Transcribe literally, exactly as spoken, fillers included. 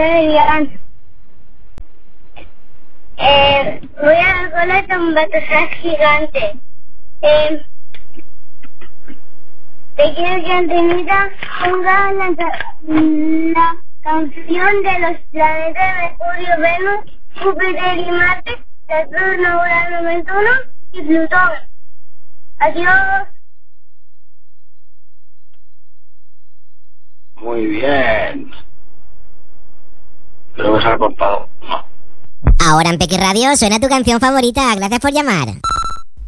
de Diana. Eh, voy al cole con un batasar gigante. Eh, te quiero que Antenita ponga la, la canción de los planetas Mercurio, Venus, Júpiter y Marte, Saturno, Urano, Neptuno y Plutón. Adiós. Muy bien. Creo que se ha cortado. No. Ahora en Peque Radio suena tu canción favorita. Gracias por llamar.